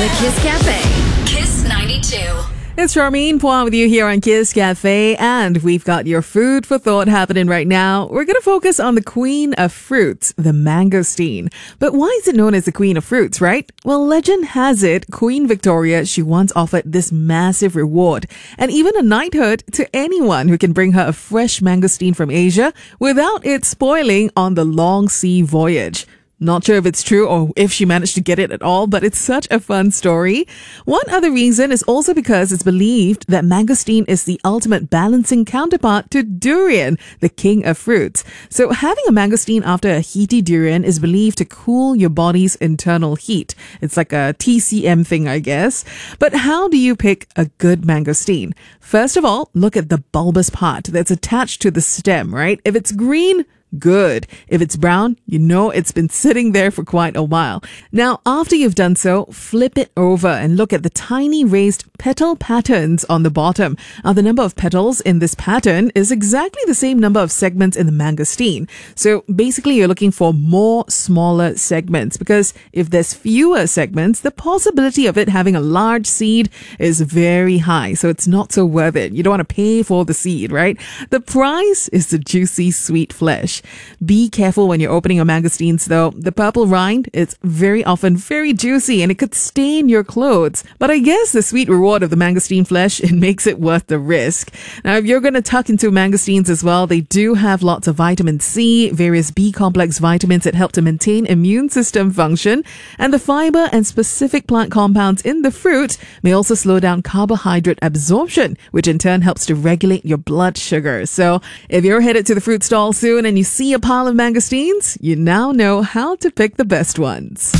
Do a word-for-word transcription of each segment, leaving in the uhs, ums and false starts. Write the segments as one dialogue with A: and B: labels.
A: The Kiss Cafe. Kiss ninety-two.
B: It's Charmaine Pua with you here on Kiss Cafe, and we've got your food for thought happening right now. We're going to focus on the queen of fruits, the mangosteen. But why is it known as the queen of fruits, right? Well, legend has it, Queen Victoria, she once offered this massive reward and even a knighthood to anyone who can bring her a fresh mangosteen from Asia without it spoiling on the long sea voyage. Not sure if it's true or if she managed to get it at all, but it's such a fun story. One other reason is also because it's believed that mangosteen is the ultimate balancing counterpart to durian, the king of fruits. So having a mangosteen after a heaty durian is believed to cool your body's internal heat. It's like a T C M thing, I guess. But how do you pick a good mangosteen? First of all, look at the bulbous part that's attached to the stem, right? If it's green, good. If it's brown, you know it's been sitting there for quite a while. Now, after you've done so, flip it over and look at the tiny raised petal patterns on the bottom. Now, the number of petals in this pattern is exactly the same number of segments in the mangosteen. So basically, you're looking for more smaller segments, because if there's fewer segments, the possibility of it having a large seed is very high. So it's not so worth it. You don't want to pay for the seed, right? The prize is the juicy, sweet flesh. Be careful when you're opening your mangosteens though. The purple rind, it's very often very juicy and it could stain your clothes. But I guess the sweet reward of the mangosteen flesh, it makes it worth the risk. Now, if you're going to tuck into mangosteens as well, they do have lots of vitamin C, various B complex vitamins that help to maintain immune system function, and the fiber and specific plant compounds in the fruit may also slow down carbohydrate absorption, which in turn helps to regulate your blood sugar. So if you're headed to the fruit stall soon and you see a pile of mangosteens, you now know how to pick the best ones.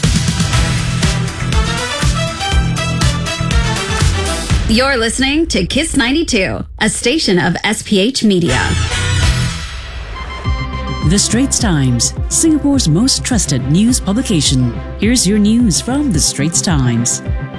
A: You're listening to Kiss ninety-two, a station of S P H Media.
C: The Straits Times, Singapore's most trusted news publication. Here's your news from The Straits Times.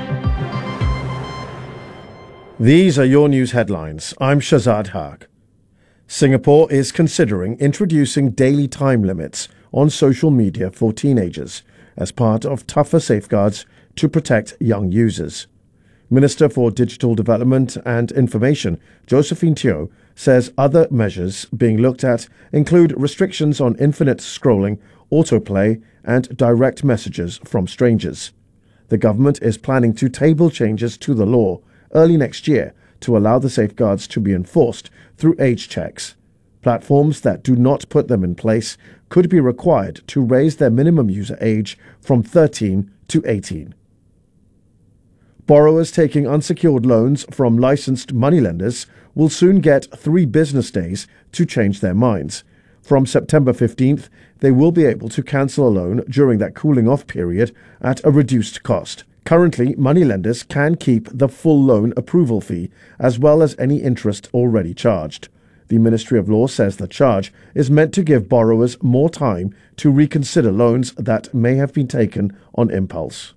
D: These are your news headlines. I'm Shazad Haq. Singapore is considering introducing daily time limits on social media for teenagers as part of tougher safeguards to protect young users. Minister for Digital Development and Information, Josephine Teo, says other measures being looked at include restrictions on infinite scrolling, autoplay, and direct messages from strangers. The government is planning to table changes to the law early next year to allow the safeguards to be enforced through age checks. Platforms that do not put them in place could be required to raise their minimum user age from thirteen to eighteen. Borrowers taking unsecured loans from licensed moneylenders will soon get three business days to change their minds. From September fifteenth, they will be able to cancel a loan during that cooling off period at a reduced cost. Currently, moneylenders can keep the full loan approval fee as well as any interest already charged. The Ministry of Law says the charge is meant to give borrowers more time to reconsider loans that may have been taken on impulse.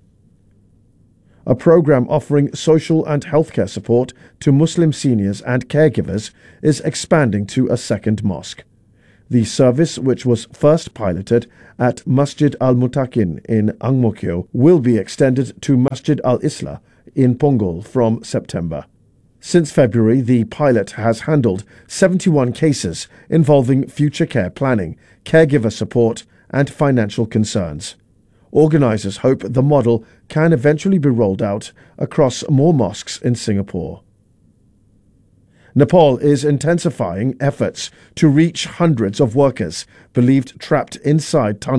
D: A program offering social and healthcare support to Muslim seniors and caregivers is expanding to a second mosque. The service, which was first piloted at Masjid Al-Mutakin in Ang Mo Kio, will be extended to Masjid Al-Islah in Punggol from September. Since February, the pilot has handled seventy-one cases involving future care planning, caregiver support, and financial concerns. Organisers hope the model can eventually be rolled out across more mosques in Singapore. Nepal is intensifying efforts to reach hundreds of workers believed trapped inside tunnels